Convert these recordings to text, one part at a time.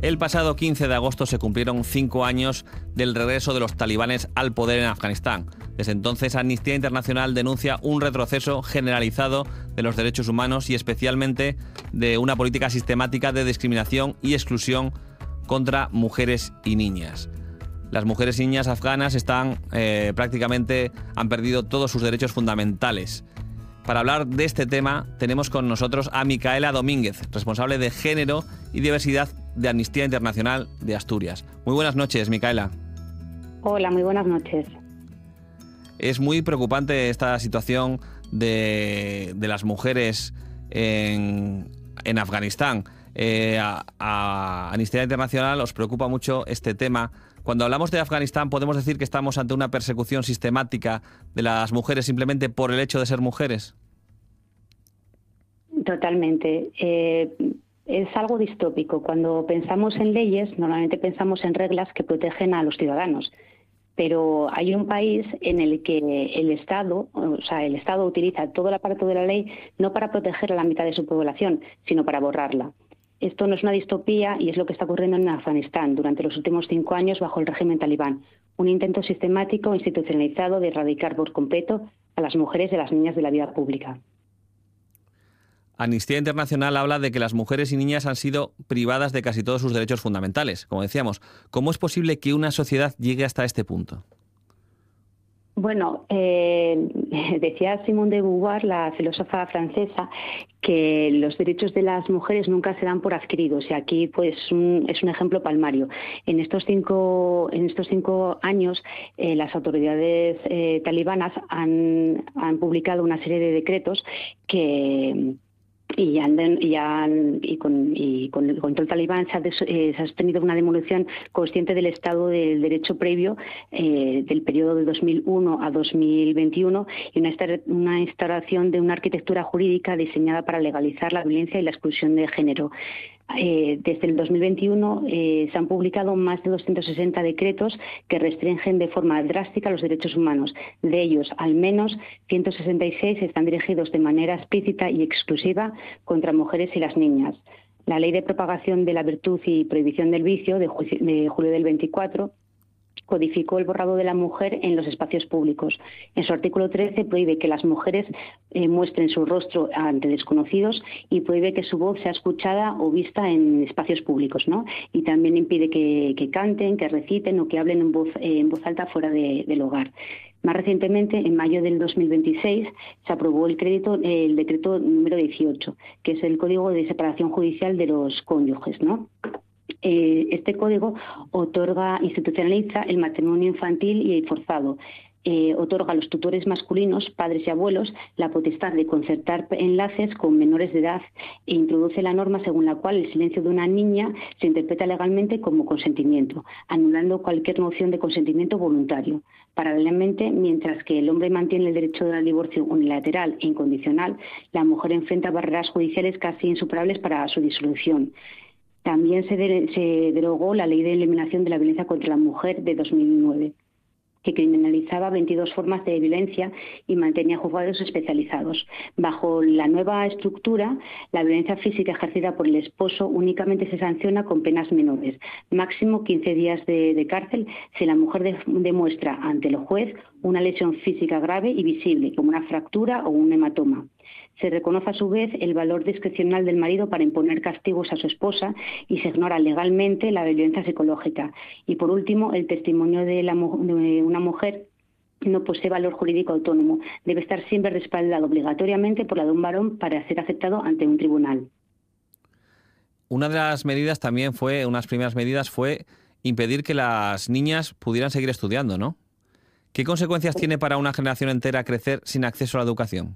El pasado 15 de agosto se cumplieron 5 años del regreso de los talibanes al poder en Afganistán. Desde entonces, Amnistía Internacional denuncia un retroceso generalizado de los derechos humanos y especialmente de una política sistemática de discriminación y exclusión contra mujeres y niñas. Las mujeres y niñas afganas prácticamente han perdido todos sus derechos fundamentales. Para hablar de este tema tenemos con nosotros a Micaela Domínguez, responsable de Género y Diversidad de Amnistía Internacional de Asturias. Muy buenas noches, Micaela. Hola, muy buenas noches. Es muy preocupante esta situación de las mujeres en Afganistán. A Amnistía Internacional os preocupa mucho este tema. Cuando hablamos de Afganistán, ¿podemos decir que estamos ante una persecución sistemática de las mujeres simplemente por el hecho de ser mujeres? Totalmente. Es algo distópico. Cuando pensamos en leyes, normalmente pensamos en reglas que protegen a los ciudadanos. Pero hay un país en el que el Estado utiliza todo el aparato de la ley no para proteger a la mitad de su población, sino para borrarla. Esto no es una distopía y es lo que está ocurriendo en Afganistán durante los últimos 5 años bajo el régimen talibán. Un intento sistemático e institucionalizado de erradicar por completo a las mujeres y a las niñas de la vida pública. Amnistía Internacional habla de que las mujeres y niñas han sido privadas de casi todos sus derechos fundamentales. Como decíamos, ¿cómo es posible que una sociedad llegue hasta este punto? Bueno, decía Simone de Beauvoir, la filósofa francesa, que los derechos de las mujeres nunca se dan por adquiridos, y aquí pues es un ejemplo palmario. En estos cinco años las autoridades talibanas han publicado una serie de decretos que con el control talibán se ha sostenido una demolición consciente del Estado del Derecho previo del periodo de 2001 a 2021 y una instauración de una arquitectura jurídica diseñada para legalizar la violencia y la exclusión de género. Desde el 2021 se han publicado más de 260 decretos que restringen de forma drástica los derechos humanos. De ellos, al menos 166 están dirigidos de manera explícita y exclusiva contra mujeres y las niñas. La Ley de Propagación de la Virtud y Prohibición del Vicio de julio del 24 codificó el borrado de la mujer en los espacios públicos. En su artículo 13 prohíbe que las mujeres muestren su rostro ante desconocidos y prohíbe que su voz sea escuchada o vista en espacios públicos, ¿no? Y también impide que canten, que reciten o que hablen en voz alta fuera del hogar. Más recientemente, en mayo del 2026, se aprobó el decreto número 18, que es el Código de Separación Judicial de los Cónyuges, ¿no? Este código institucionaliza el matrimonio infantil y forzado. Otorga a los tutores masculinos, padres y abuelos, la potestad de concertar enlaces con menores de edad e introduce la norma según la cual el silencio de una niña se interpreta legalmente como consentimiento, anulando cualquier noción de consentimiento voluntario. Paralelamente, mientras que el hombre mantiene el derecho al divorcio unilateral e incondicional, la mujer enfrenta barreras judiciales casi insuperables para su disolución. También se derogó la Ley de Eliminación de la Violencia contra la Mujer de 2009, que criminalizaba 22 formas de violencia y mantenía juzgados especializados. Bajo la nueva estructura, la violencia física ejercida por el esposo únicamente se sanciona con penas menores, máximo 15 días de cárcel si la mujer demuestra ante el juez una lesión física grave y visible, como una fractura o un hematoma. Se reconoce a su vez el valor discrecional del marido para imponer castigos a su esposa y se ignora legalmente la violencia psicológica. Y por último, el testimonio de una mujer no posee valor jurídico autónomo. Debe estar siempre respaldado obligatoriamente por la de un varón para ser aceptado ante un tribunal. Una de las medidas también unas primeras medidas fue impedir que las niñas pudieran seguir estudiando, ¿no? ¿Qué consecuencias tiene para una generación entera crecer sin acceso a la educación?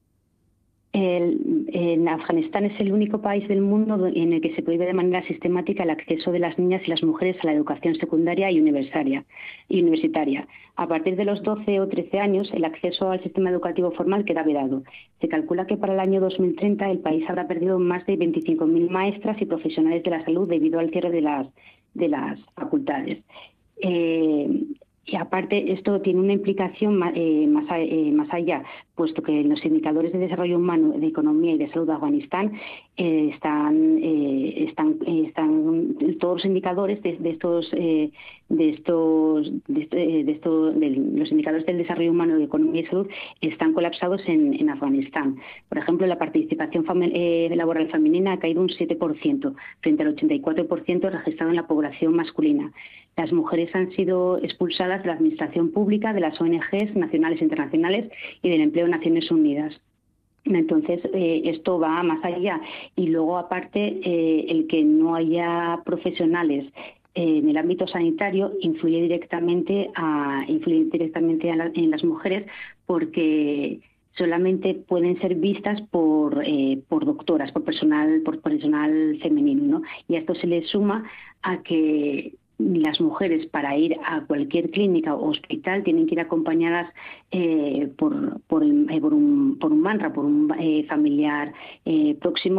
En Afganistán es el único país del mundo en el que se prohíbe de manera sistemática el acceso de las niñas y las mujeres a la educación secundaria y universitaria. A partir de los 12 o 13 años, el acceso al sistema educativo formal queda vedado. Se calcula que para el año 2030 el país habrá perdido más de 25.000 maestras y profesionales de la salud debido al cierre de las facultades. Y aparte, esto tiene una implicación más allá, puesto que los indicadores de desarrollo humano, de economía y de salud de Afganistán están todos los indicadores de los indicadores del desarrollo humano, de economía y salud están colapsados en Afganistán. Por ejemplo, la participación laboral femenina ha caído un 7% frente al 84% registrado en la población masculina. Las mujeres han sido expulsadas de la administración pública, de las ONGs nacionales e internacionales y del empleo de Naciones Unidas. Entonces, esto va más allá. Y luego, aparte, el que no haya profesionales en el ámbito sanitario influye directamente en las mujeres, porque solamente pueden ser vistas por doctoras, por personal femenino, ¿no? Y a esto se le suma a que las mujeres, para ir a cualquier clínica o hospital, tienen que ir acompañadas por un mantra, por un familiar próximo,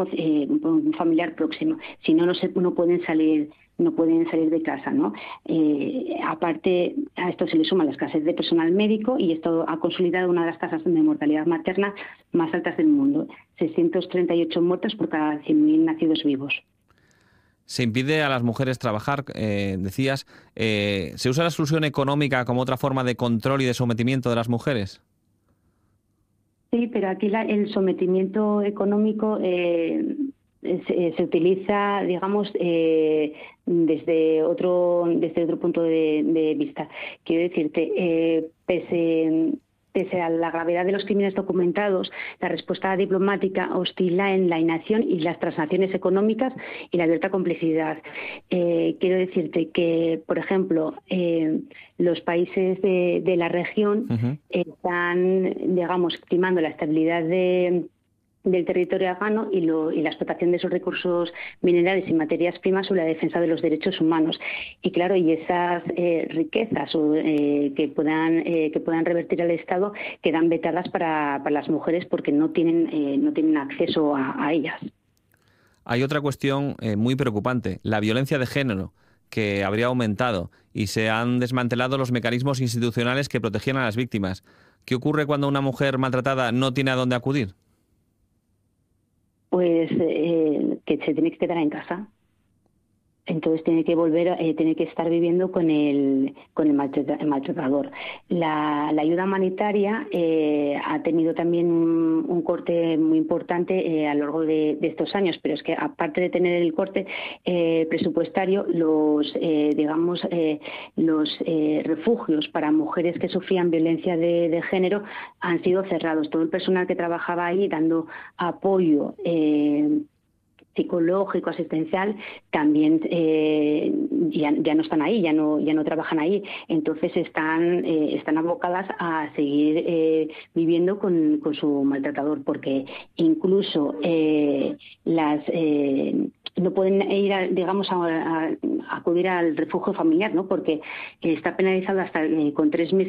Si no, no pueden salir de casa, ¿no? Aparte, a esto se le suma la escasez de personal médico, y esto ha consolidado una de las tasas de mortalidad materna más altas del mundo: 638 muertos por cada 100.000 nacidos vivos. Se impide a las mujeres trabajar, decías. ¿Se usa la exclusión económica como otra forma de control y de sometimiento de las mujeres? Sí, pero aquí el sometimiento económico se utiliza, digamos, desde otro punto de vista. Quiero decirte, pese a la gravedad de los crímenes documentados, la respuesta diplomática oscila en la inacción y las transacciones económicas y la abierta complicidad. Quiero decirte que, por ejemplo, los países de la región están, digamos, primando la estabilidad del territorio afgano y la explotación de sus recursos minerales y materias primas sobre la defensa de los derechos humanos. Y claro, y esas riquezas que puedan revertir al Estado quedan vetadas para las mujeres, porque no tienen acceso a ellas. Hay otra cuestión muy preocupante: la violencia de género, que habría aumentado, y se han desmantelado los mecanismos institucionales que protegían a las víctimas. ¿Qué ocurre cuando una mujer maltratada no tiene a dónde acudir? Pues que se tiene que quedar en casa. Entonces tiene que estar viviendo con el maltratador. La ayuda humanitaria ha tenido también un corte muy importante a lo largo de estos años, pero es que, aparte de tener el corte presupuestario, los refugios para mujeres que sufrían violencia de género han sido cerrados. Todo el personal que trabajaba ahí dando apoyo psicológico, asistencial, también ya no están ahí, ya no trabajan ahí. Entonces están abocadas a seguir viviendo con su maltratador, porque incluso no pueden ir a acudir al refugio familiar, ¿no? Porque está penalizado hasta con 3 meses